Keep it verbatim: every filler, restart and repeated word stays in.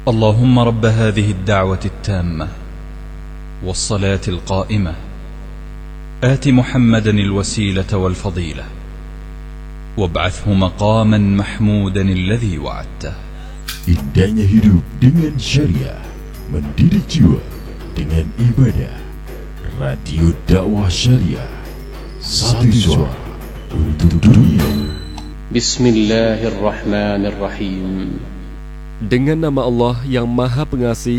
اللهم رب هذه الدعوة التامة والصلاة القائمة آت محمدا الوسيلة والفضيلة وابعثه مقاما محمودا الذي وعدته. Indahnya hidup dengan syariah, mendidik jiwa dengan ibadah. Radio Dakwah Syariah, satu suara untuk dunia. Bismillahirrahmanirrahim. Dengan nama Allah yang Maha Pengasih,